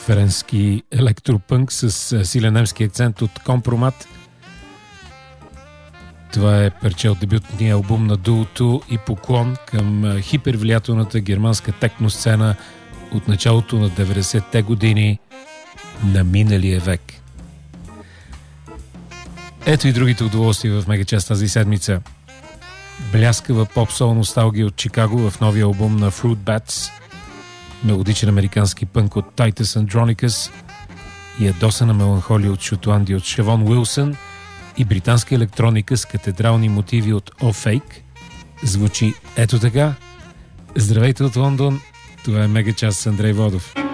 френски електропънк с силен немски акцент от Компромат. Това е парче от дебютния албум на дуото и поклон към хипервлиятелната германска техносцена от началото на 90-те години на миналия век. Ето и другите удоволствия в Мегачас тази седмица. Бляскава поп-сол носталгия от Чикаго в новия албум на Fruit Bats, мелодичен американски пънк от Titus Andronicus, ядосана меланхолия от Шотландия от Шевон Уилсън и британска електроника с катедрални мотиви от O-Fake звучи ето така. Здравейте от Лондон, това е Мегачас с Андрей Водов.